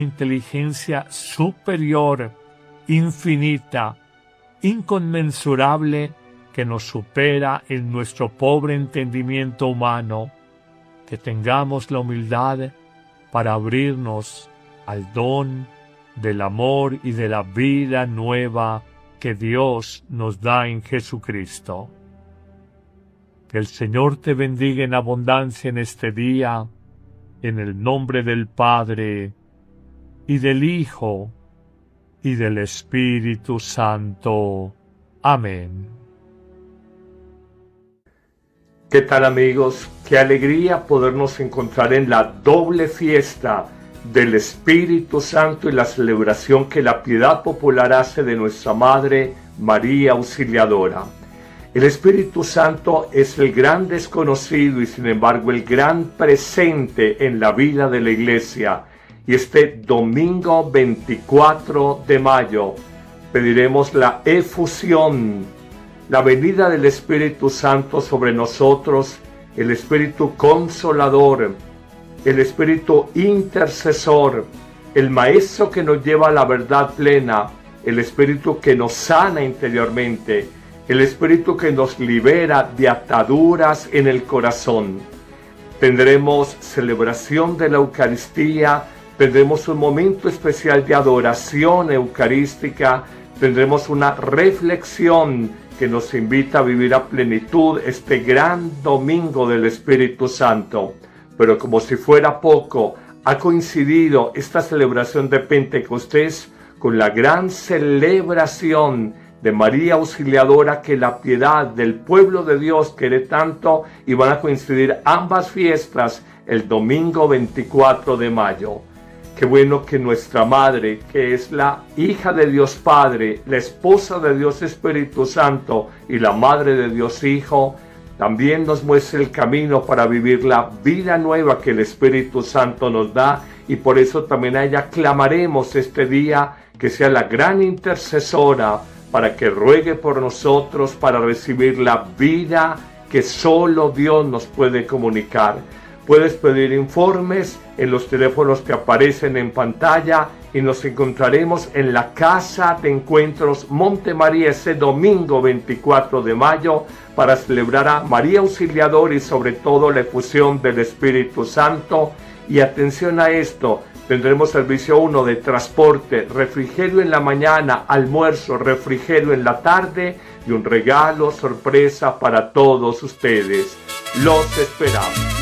inteligencia superior, infinita, inconmensurable, que nos supera en nuestro pobre entendimiento humano, que tengamos la humildad para abrirnos al don del amor y de la vida nueva que Dios nos da en Jesucristo. Que el Señor te bendiga en abundancia en este día, en el nombre del Padre, y del Hijo, y del Espíritu Santo. Amén. ¿Qué tal, amigos? Qué alegría podernos encontrar en la doble fiesta del Espíritu Santo y la celebración que la piedad popular hace de nuestra Madre María Auxiliadora. El Espíritu Santo es el gran desconocido y sin embargo el gran presente en la vida de la Iglesia. Y este domingo 24 de mayo pediremos la efusión, la venida del Espíritu Santo sobre nosotros, el Espíritu Consolador, el Espíritu Intercesor, el Maestro que nos lleva a la verdad plena, el Espíritu que nos sana interiormente, el Espíritu que nos libera de ataduras en el corazón. Tendremos celebración de la Eucaristía, tendremos un momento especial de adoración eucarística, tendremos una reflexión que nos invita a vivir a plenitud este gran domingo del Espíritu Santo. Pero como si fuera poco, ha coincidido esta celebración de Pentecostés con la gran celebración de María Auxiliadora, que la piedad del pueblo de Dios quiere tanto, y van a coincidir ambas fiestas el domingo 24 de mayo. Qué bueno que nuestra Madre, que es la hija de Dios Padre, la esposa de Dios Espíritu Santo y la Madre de Dios Hijo, también nos muestre el camino para vivir la vida nueva que el Espíritu Santo nos da, y por eso también a ella clamaremos este día, que sea la gran intercesora para que ruegue por nosotros para recibir la vida que solo Dios nos puede comunicar. Puedes pedir informes en los teléfonos que aparecen en pantalla y nos encontraremos en la Casa de Encuentros Monte María ese domingo 24 de mayo para celebrar a María Auxiliadora y sobre todo la efusión del Espíritu Santo. Y atención a esto, tendremos servicio 1 de transporte, refrigerio en la mañana, almuerzo, refrigerio en la tarde y un regalo sorpresa para todos ustedes. Los esperamos.